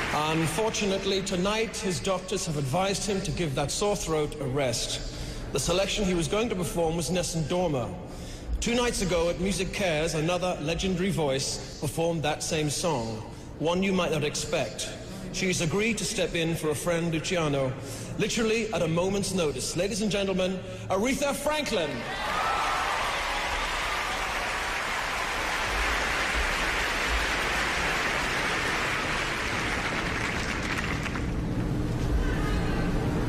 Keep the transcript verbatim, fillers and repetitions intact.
Unfortunately, tonight his doctors have advised him to give that sore throat a rest. The selection he was going to perform was Nessun Dorma. Two nights ago at Music Cares, another legendary voice performed that same song, one you might not expect. She's agreed to step in for a friend, Luciano, literally at a moment's notice. Ladies and gentlemen, Aretha Franklin.